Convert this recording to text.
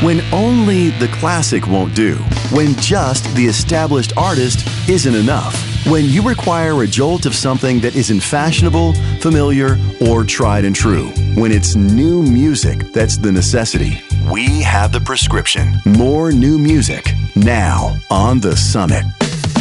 When only the classic won't do. When just the established artist isn't enough. When you require a jolt of something that isn't fashionable, familiar, or tried and true. When it's new music that's the necessity. We have the prescription. More new music now on The Summit.